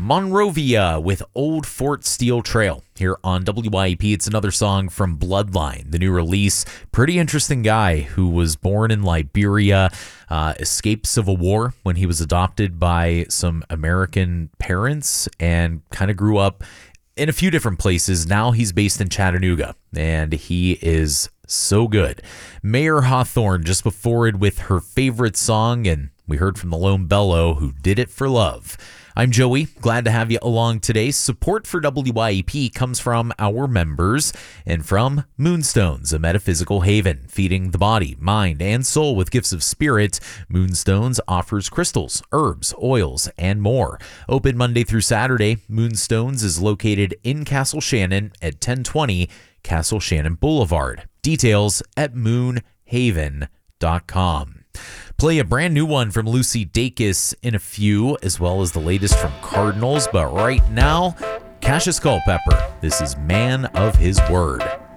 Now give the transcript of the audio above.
Monrovia with Old Fort Steel Trail here on WYEP. It's another song from Bloodline, the new release. Pretty interesting guy who was born in Liberia, escaped civil war when he was adopted by some American parents and kind of grew up in a few different places. Now he's based in Chattanooga, and he is so good. Mayor Hawthorne just before it with her favorite song, and we heard from the Lone Bellow who did it for love. I'm Joey. Glad to have you along today. Support for WYEP comes from our members and from Moonstones, a metaphysical haven, feeding the body, mind, and soul with gifts of spirit. Moonstones offers crystals, herbs, oils, and more. Open Monday through Saturday. Moonstones is located in Castle Shannon at 1020 Castle Shannon Boulevard. Details at moonhaven.com. Play a brand new one from Lucy Dacus in a few, as well as the latest from Cardinals. But right now, Cassius Culpepper. This is Man of His Word.